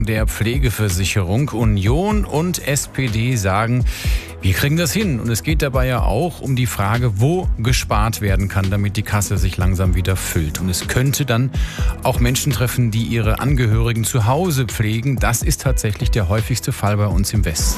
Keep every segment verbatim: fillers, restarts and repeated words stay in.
Der Pflegeversicherung. Union und S P D sagen, wir kriegen das hin. Und es geht dabei ja auch um die Frage, wo gespart werden kann, damit die Kasse sich langsam wieder füllt. Und es könnte dann auch Menschen treffen, die ihre Angehörigen zu Hause pflegen. Das ist tatsächlich der häufigste Fall bei uns im Westen.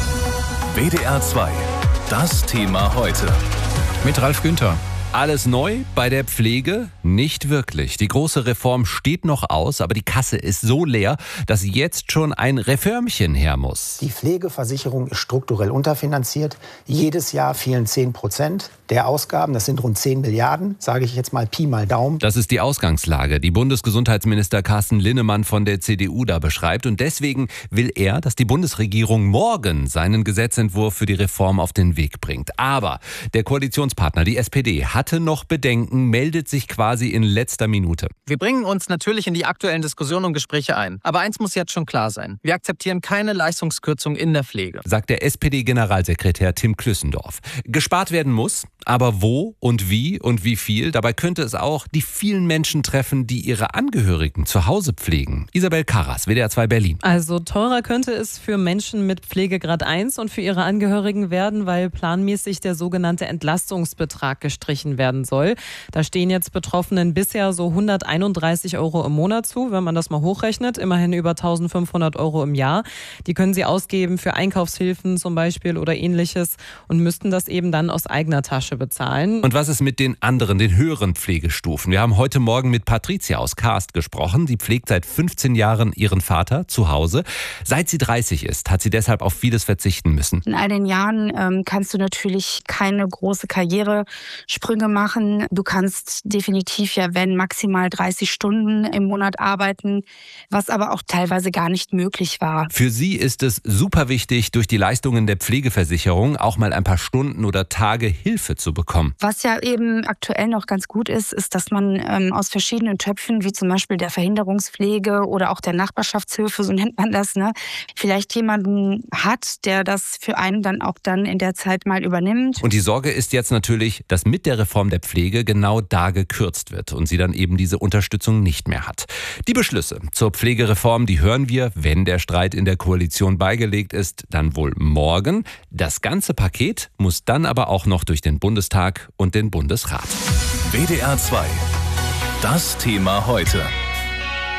W D R zwei, das Thema heute. Mit Ralf Günther. Alles neu bei der Pflege? Nicht wirklich. Die große Reform steht noch aus, aber die Kasse ist so leer, dass jetzt schon ein Reformchen her muss. Die Pflegeversicherung ist strukturell unterfinanziert. Jedes Jahr fehlen zehn Prozent der Ausgaben. Das sind rund zehn Milliarden, sage ich jetzt mal Pi mal Daumen. Das ist die Ausgangslage, die Bundesgesundheitsminister Carsten Linnemann von der C D U da beschreibt. Und deswegen will er, dass die Bundesregierung morgen seinen Gesetzentwurf für die Reform auf den Weg bringt. Aber der Koalitionspartner, die S P D, hatte noch Bedenken, meldet sich quasi in letzter Minute. Wir bringen uns natürlich in die aktuellen Diskussionen und Gespräche ein. Aber eins muss jetzt schon klar sein. Wir akzeptieren keine Leistungskürzung in der Pflege, sagt der S P D-Generalsekretär Tim Klüssendorf. Gespart werden muss, aber wo und wie und wie viel? Dabei könnte es auch die vielen Menschen treffen, die ihre Angehörigen zu Hause pflegen. Isabel Karras, W D R zwei Berlin. Also teurer könnte es für Menschen mit Pflegegrad eins und für ihre Angehörigen werden, weil planmäßig der sogenannte Entlastungsbetrag gestrichen werden soll. Da stehen jetzt Betroffenen bisher so hunderteinunddreißig Euro im Monat zu, wenn man das mal hochrechnet, immerhin über eintausendfünfhundert Euro im Jahr. Die können sie ausgeben für Einkaufshilfen zum Beispiel oder ähnliches und müssten das eben dann aus eigener Tasche bezahlen. Und was ist mit den anderen, den höheren Pflegestufen? Wir haben heute Morgen mit Patricia aus Karst gesprochen. Sie pflegt seit fünfzehn Jahren ihren Vater zu Hause. Seit sie dreißig ist, hat sie deshalb auf vieles verzichten müssen. In all den Jahren ähm, kannst du natürlich keine große Karrieresprünge machen. Du kannst definitiv ja, wenn maximal dreißig Stunden im Monat arbeiten, was aber auch teilweise gar nicht möglich war. Für sie ist es super wichtig, durch die Leistungen der Pflegeversicherung auch mal ein paar Stunden oder Tage Hilfe zu bekommen. Was ja eben aktuell noch ganz gut ist, ist, dass man ähm, aus verschiedenen Töpfen, wie zum Beispiel der Verhinderungspflege oder auch der Nachbarschaftshilfe, so nennt man das, ne, vielleicht jemanden hat, der das für einen dann auch dann in der Zeit mal übernimmt. Und die Sorge ist jetzt natürlich, dass mit der Reform der Pflege genau da gekürzt wird und sie dann eben diese Unterstützung nicht mehr hat. Die Beschlüsse zur Pflegereform, die hören wir, wenn der Streit in der Koalition beigelegt ist, dann wohl morgen. Das ganze Paket muss dann aber auch noch durch den Bundestag und den Bundesrat. W D R zwei, das Thema heute.